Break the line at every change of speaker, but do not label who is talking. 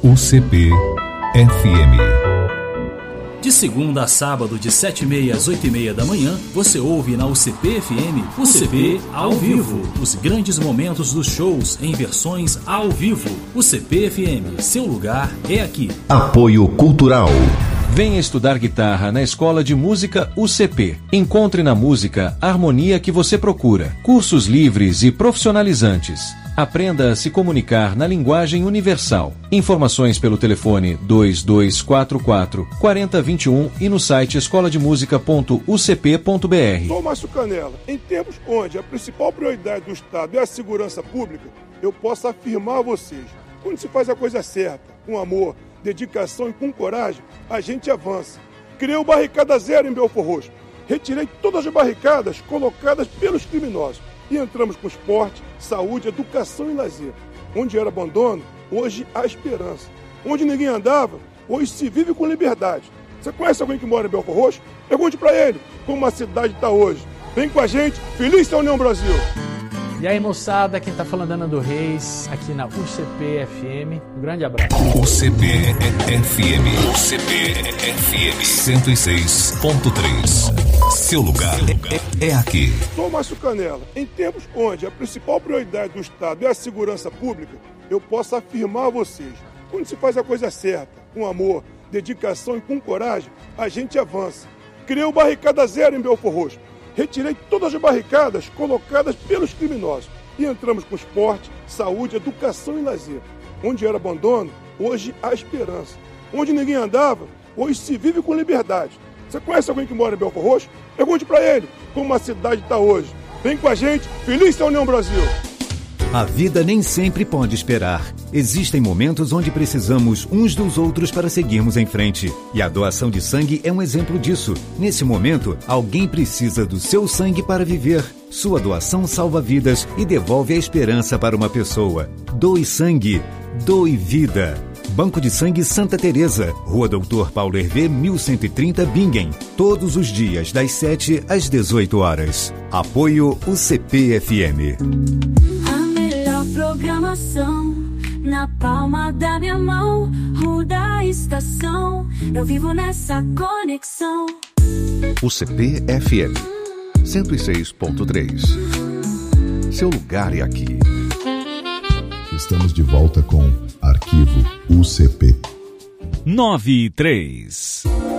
UCP-FM.
De segunda a sábado, de 7h30 às 8h30 da manhã, você ouve na UCP-FM, UCP ao vivo. Os grandes momentos dos shows em versões ao vivo. UCP-FM, seu lugar é aqui.
Apoio Cultural.
Venha estudar guitarra na Escola de Música UCP. Encontre na música a harmonia que você procura. Cursos livres e profissionalizantes. Aprenda a se comunicar na linguagem universal. Informações pelo telefone 2244-4021 e no site escolademusica.ucp.br.
Sou Márcio Canela. Em tempos onde a principal prioridade do Estado é a segurança pública, eu posso afirmar a vocês, quando se faz a coisa certa, com amor, dedicação e com coragem, a gente avança. Criei o Barricada Zero em Belford Roxo. Retirei todas as barricadas colocadas pelos criminosos. E entramos com esporte, saúde, educação e lazer. Onde era abandono, hoje há esperança. Onde ninguém andava, hoje se vive com liberdade. Você conhece alguém que mora em Belford Roxo? Pergunte para ele como a cidade está hoje. Vem com a gente, feliz União Brasil!
E aí, moçada, quem tá falando é Nando Reis, aqui na UCP-FM. Um grande abraço.
UCP-FM. UCP-FM 106.3. Seu lugar é aqui.
Sou Márcio Canela. Em tempos onde a principal prioridade do Estado é a segurança pública, eu posso afirmar a vocês, quando se faz a coisa certa, com amor, dedicação e com coragem, a gente avança. Criei o Barricada Zero em Belford Roxo. Retirei todas as barricadas colocadas pelos criminosos. E entramos com esporte, saúde, educação e lazer. Onde era abandono, hoje há esperança. Onde ninguém andava, hoje se vive com liberdade. Você conhece alguém que mora em Belford Roxo? Pergunte para ele como a cidade está hoje. Vem com a gente, feliz União Brasil!
A vida nem sempre pode esperar. Existem momentos onde precisamos uns dos outros para seguirmos em frente. E a doação de sangue é um exemplo disso. Nesse momento, alguém precisa do seu sangue para viver. Sua doação salva vidas e devolve a esperança para uma pessoa. Doe sangue, doe vida. Banco de Sangue Santa Teresa, Rua Doutor Paulo Hervé, 1130 Bingen. Todos os dias, das 7 às 18 horas. Apoio UCP-FM.
Programação na palma da minha mão, muda a estação, eu vivo nessa conexão.
UCP-FM 106.3. Seu lugar é aqui.
Estamos de volta com Arquivo UCP.
9 e 3.